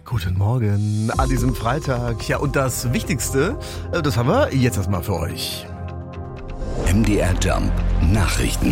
Guten Morgen an diesem Freitag. Ja, und das Wichtigste, das haben wir jetzt erstmal für euch. MDR Jump Nachrichten.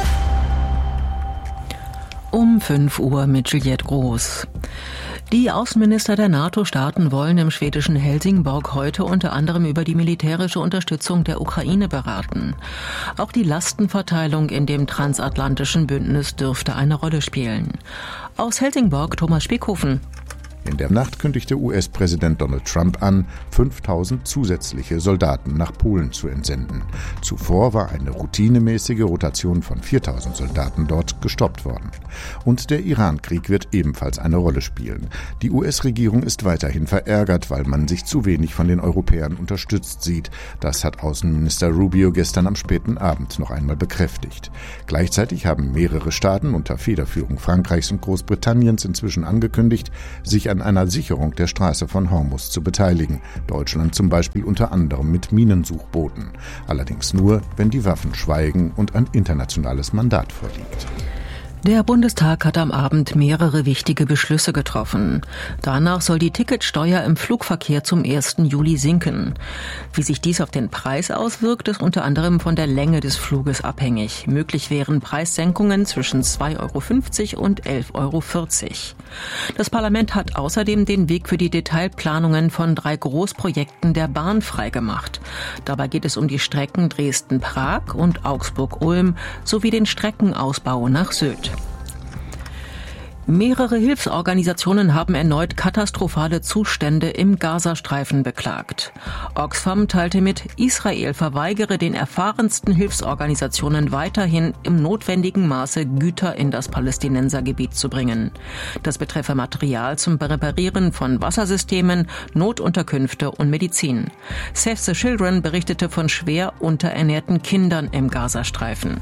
Um 5 Uhr mit Juliette Groß. Die Außenminister der NATO-Staaten wollen im schwedischen Helsingborg heute unter anderem über die militärische Unterstützung der Ukraine beraten. Auch die Lastenverteilung in dem transatlantischen Bündnis dürfte eine Rolle spielen. Aus Helsingborg Thomas Spiekhofen. In der Nacht kündigte US-Präsident Donald Trump an, 5.000 zusätzliche Soldaten nach Polen zu entsenden. Zuvor war eine routinemäßige Rotation von 4.000 Soldaten dort gestoppt worden. Und der Iran-Krieg wird ebenfalls eine Rolle spielen. Die US-Regierung ist weiterhin verärgert, weil man sich zu wenig von den Europäern unterstützt sieht. Das hat Außenminister Rubio gestern am späten Abend noch einmal bekräftigt. Gleichzeitig haben mehrere Staaten unter Federführung Frankreichs und Großbritanniens inzwischen angekündigt, sich an einer Sicherung der Straße von Hormuz zu beteiligen. Deutschland zum Beispiel unter anderem mit Minensuchbooten. Allerdings nur, wenn die Waffen schweigen und ein internationales Mandat vorliegt. Der Bundestag hat am Abend mehrere wichtige Beschlüsse getroffen. Danach soll die Ticketsteuer im Flugverkehr zum 1. Juli sinken. Wie sich dies auf den Preis auswirkt, ist unter anderem von der Länge des Fluges abhängig. Möglich wären Preissenkungen zwischen 2,50 € und 11,40 €. Das Parlament hat außerdem den Weg für die Detailplanungen von 3 Großprojekten der Bahn freigemacht. Dabei geht es um die Strecken Dresden-Prag und Augsburg-Ulm sowie den Streckenausbau nach Sylt. Mehrere Hilfsorganisationen haben erneut katastrophale Zustände im Gazastreifen beklagt. Oxfam teilte mit, Israel verweigere den erfahrensten Hilfsorganisationen weiterhin im notwendigen Maße Güter in das Palästinensergebiet zu bringen. Das betreffe Material zum Reparieren von Wassersystemen, Notunterkünfte und Medizin. Save the Children berichtete von schwer unterernährten Kindern im Gazastreifen.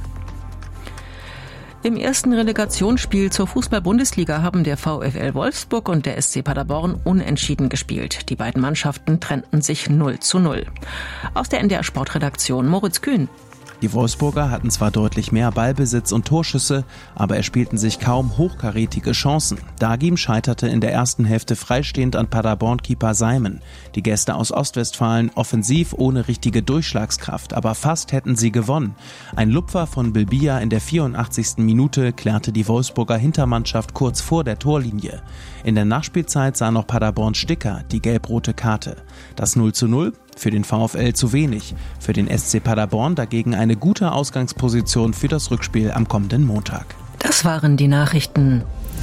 Im ersten Relegationsspiel zur Fußball-Bundesliga haben der VfL Wolfsburg und der SC Paderborn unentschieden gespielt. Die beiden Mannschaften trennten sich 0:0. Aus der NDR Sportredaktion Moritz Kühn. Die Wolfsburger hatten zwar deutlich mehr Ballbesitz und Torschüsse, aber erspielten sich kaum hochkarätige Chancen. Dagim scheiterte in der ersten Hälfte freistehend an Paderborn-Keeper Simon. Die Gäste aus Ostwestfalen offensiv ohne richtige Durchschlagskraft, aber fast hätten sie gewonnen. Ein Lupfer von Bilbia in der 84. Minute klärte die Wolfsburger Hintermannschaft kurz vor der Torlinie. In der Nachspielzeit sah noch Paderborns Sticker die gelb-rote Karte. Das 0:0 für den VfL zu wenig. Für den SC Paderborn dagegen eine gute Ausgangsposition für das Rückspiel am kommenden Montag. Das waren die Nachrichten.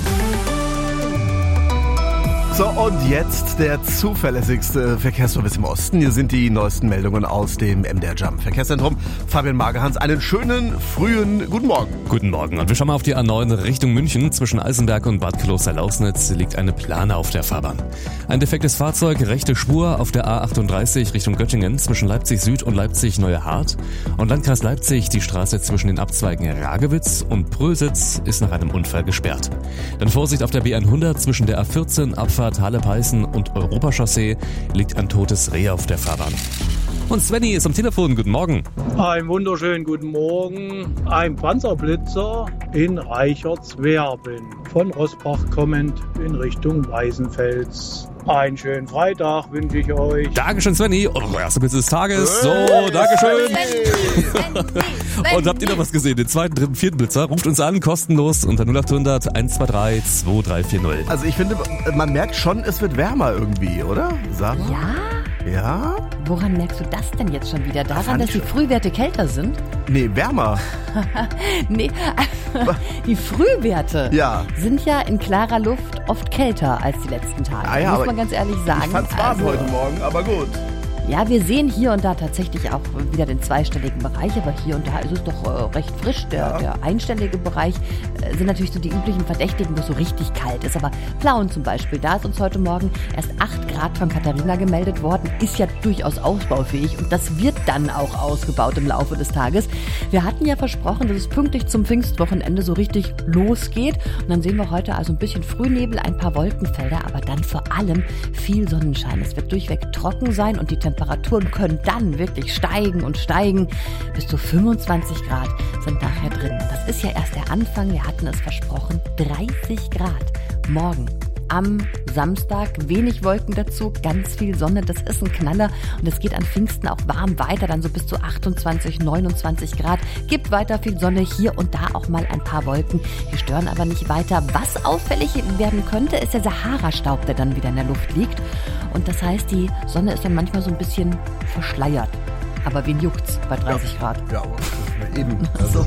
So, und jetzt der zuverlässigste Verkehrsservice im Osten. Hier sind die neuesten Meldungen aus dem MDR Jump Verkehrszentrum. Fabian Magerhans, einen schönen, frühen guten Morgen. Guten Morgen. Und wir schauen mal auf die A9 Richtung München. Zwischen Eisenberg und Bad Kloster-Lausnitz liegt eine Plane auf der Fahrbahn. Ein defektes Fahrzeug, rechte Spur auf der A38 Richtung Göttingen zwischen Leipzig Süd und Leipzig Neue Hart. Und Landkreis Leipzig, die Straße zwischen den Abzweigen Ragewitz und Prösitz ist nach einem Unfall gesperrt. Dann Vorsicht auf der B100 zwischen der A14 Abfahrt Halle-Peißen und Europachaussee liegt ein totes Reh auf der Fahrbahn. Und Svenny ist am Telefon. Guten Morgen. Einen wunderschönen guten Morgen. Ein Panzerblitzer in Reichertswerben. Von Rosbach kommend in Richtung Weißenfels. Einen schönen Freitag wünsche ich euch. Dankeschön, Svenny. Und der erste Blitz des Tages. So, Dankeschön. Und habt ihr noch was gesehen? Den zweiten, dritten, vierten Blitzer? Ruft uns an, kostenlos unter 0800 123 2340. Also ich finde, man merkt schon, es wird wärmer irgendwie, oder? Sarah? Ja? Woran merkst du das denn jetzt schon wieder? Daran, dass die Frühwerte kälter sind? Nee, wärmer. Nee, die Frühwerte sind ja in klarer Luft oft kälter als die letzten Tage. Muss man ganz ehrlich sagen. Ich fand's warm heute Morgen, aber gut. Ja, wir sehen hier und da tatsächlich auch wieder den zweistelligen Bereich, aber hier und da ist es doch recht frisch. Der einstellige Bereich sind natürlich so die üblichen Verdächtigen, wo es so richtig kalt ist. Aber Plauen zum Beispiel, da ist uns heute Morgen erst 8 Grad von Katharina gemeldet worden, ist ja durchaus ausbaufähig und das wird dann auch ausgebaut im Laufe des Tages. Wir hatten ja versprochen, dass es pünktlich zum Pfingstwochenende so richtig losgeht und dann sehen wir heute also ein bisschen Frühnebel, ein paar Wolkenfelder, aber dann vor allem viel Sonnenschein. Es wird durchweg trocken sein und die Temperaturen können dann wirklich steigen und steigen. Bis zu 25 Grad sind nachher drin. Das ist ja erst der Anfang. Wir hatten es versprochen. 30 Grad morgen am Samstag. Wenig Wolken dazu, ganz viel Sonne, das ist ein Knaller. Und es geht an Pfingsten auch warm weiter, dann so bis zu 28, 29 Grad. Gibt weiter viel Sonne, hier und da auch mal ein paar Wolken. Die stören aber nicht weiter. Was auffällig werden könnte, ist der Sahara-Staub, der dann wieder in der Luft liegt. Und das heißt, die Sonne ist dann manchmal so ein bisschen verschleiert. Aber wen juckt's bei 30 Grad? Ja, aber das ist eben. Also.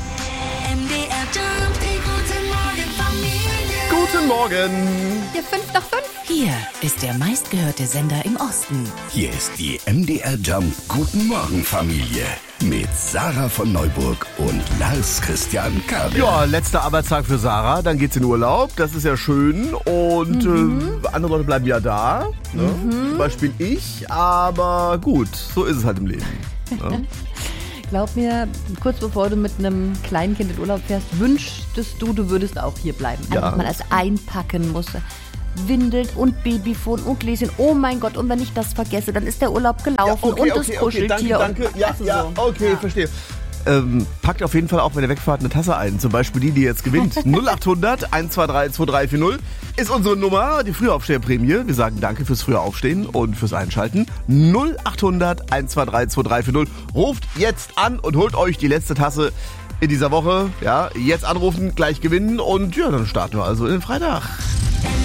Guten Morgen. Hier 5 nach 5. Hier ist der meistgehörte Sender im Osten. Hier ist die MDR Jump Guten Morgen Familie mit Sarah von Neuburg und Lars Christian Kabel. Ja, letzter Arbeitstag für Sarah, dann geht's in Urlaub, das ist ja schön und andere Leute bleiben ja da, ne? Zum Beispiel ich, aber gut, so ist es halt im Leben. Ne? Glaub mir, kurz bevor du mit einem kleinen Kind in Urlaub fährst, wünschtest du würdest auch hier bleiben. Ja. Einfach mal als einpacken musst. Windeln und Babyfon und Gläschen. Oh mein Gott, und wenn ich das vergesse, dann ist der Urlaub gelaufen und das Kuscheltier. Danke. Und, Ja, also ja, so. okay, Ja. verstehe. Packt auf jeden Fall auch, wenn ihr wegfahrt, eine Tasse ein. Zum Beispiel die jetzt gewinnt. 0800 123 2340 ist unsere Nummer, die Frühaufsteherprämie. Wir sagen danke fürs frühe Aufstehen und fürs Einschalten. 0800 123 2340. Ruft jetzt an und holt euch die letzte Tasse in dieser Woche. Ja, jetzt anrufen, gleich gewinnen und ja, dann starten wir also in den Freitag.